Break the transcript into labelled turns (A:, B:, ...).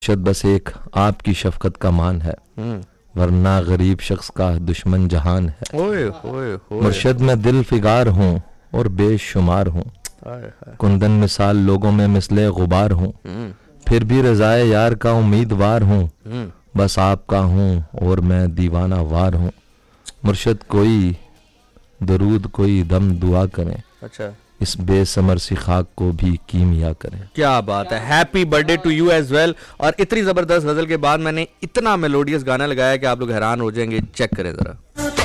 A: मुर्शद बस एक आपकी शफकत का मान है, वरना गरीब शख्स का दुश्मन जहान है।
B: ओए ओए ओए।
A: मुर्शद मैं दिल फिगार हूँ और बेशुमार हूँ, कुंदन मिसाल लोगों में मिसले गुबार हूँ, फिर भी रज़ाए यार का उम्मीदवार हूँ, बस आपका हूँ और मैं दीवाना वार हूँ। मुर्शद कोई दरूद कोई दम दुआ करें,
B: अच्छा,
A: इस बेसमर सी खाक को भी कीमिया करें।
B: क्या बात है। Happy birthday to you as well. और इतनी जबरदस्त गजल के बाद मैंने इतना मेलोडियस गाना लगाया कि आप लोग हैरान हो जाएंगे। चेक करें जरा।